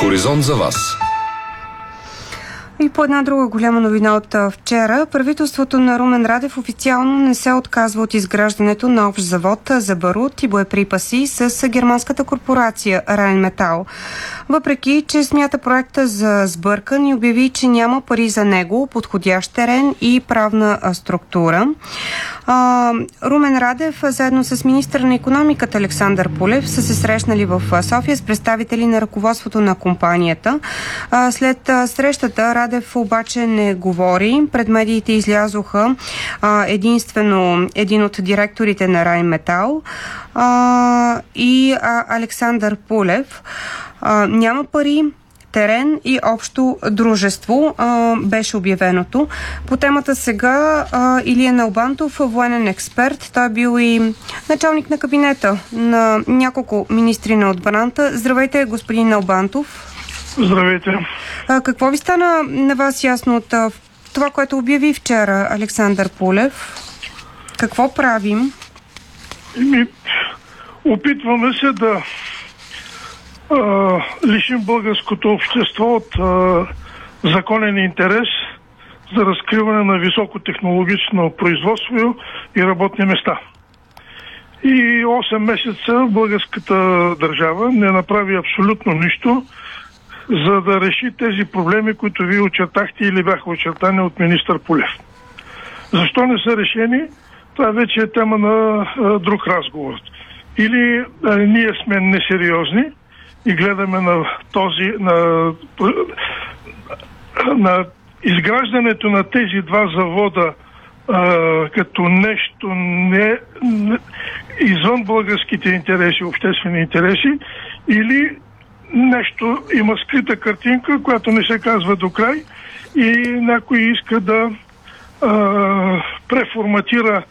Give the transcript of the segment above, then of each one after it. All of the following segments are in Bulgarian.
Хоризонт за вас. И по една друга голяма новина от вчера. Правителството на Румен Радев официално не се отказва от изграждането на общ завод за барут и боеприпаси с германската корпорация Райнметал. Въпреки че смята проекта за сбъркан и обяви, че няма пари за него, подходящ терен и правна структура. Румен Радев заедно с министъра на икономиката Александър Пулев са се срещнали в София с представители на ръководството на компанията. След срещата Радев обаче не говори. Пред медиите излязоха единствено един от директорите на Райнметал и Александър Пулев. Няма пари, терен и общо дружество беше обявеното. По темата сега Илия Налбантов, военен експерт. Той е бил и началник на кабинета на няколко министри на отбраната. Здравейте, господин Налбантов. Здравейте. Какво ви стана на вас ясно от това, което обяви вчера Александър Пулев? Какво правим? Опитваме се да лишим българското общество от законен интерес за разкриване на високотехнологично производство и работни места. И 8 месеца българската държава не направи абсолютно нищо, за да реши тези проблеми, които вие очертахте или бяха очертани от министър Пулев. Защо не са решени? Това вече е тема на друг разговор. Или ние сме несериозни и гледаме на изграждането на тези два завода като нещо не извън българските интереси, обществени интереси, или нещо има скрита картинка, която не се казва до край и някой иска да преформатира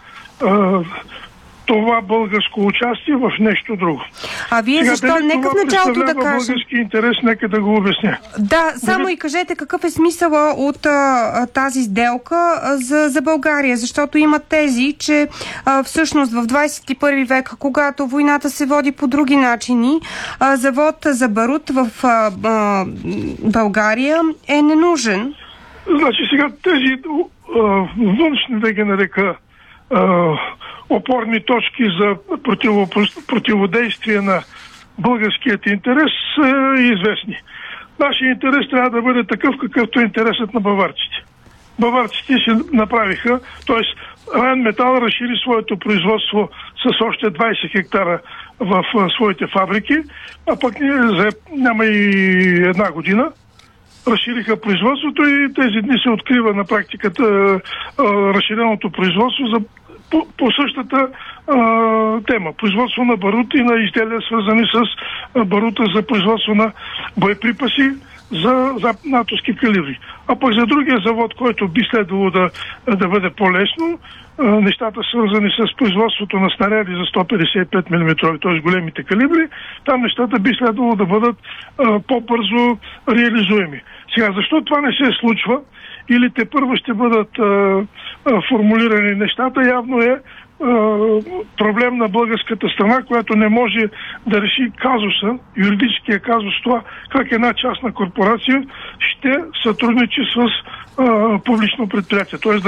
това българско участие в нещо друго. А вие сега, защо? Нека в началото да кажем. Български интерес, нека да го обясня. Да, само и кажете какъв е смисъла от тази сделка за България, защото има тези, че всъщност в 21 век, когато войната се води по други начини, завод за барут в България е ненужен. Значи сега тези външни, да ги нарека, опорни точки за противодействие на българският интерес са известни. Нашия интерес трябва да бъде такъв, какъвто е интересът на баварците. Баварците си направиха, т.е. Райнметал разшири своето производство с още 20 хектара в своите фабрики, а пък няма и една година разшириха производството и тези дни се открива на практиката разширеното производство по същата тема. Производство на барут и на изделия, свързани с барута за производство на боеприпаси за натовски калибри. А пък за другия завод, който би следвало да бъде по-лесно, нещата свързани с производството на снаряди за 155 мм, т.е. големите калибри, там нещата би следвало да бъдат по-бързо реализуеми. Сега, защо това не се случва? Или те първо ще бъдат формулирани нещата, явно е проблем на българската страна, която не може да реши казуса, юридическия казус, това как една частна корпорация ще сътрудничи с публично предприятие. Т.е.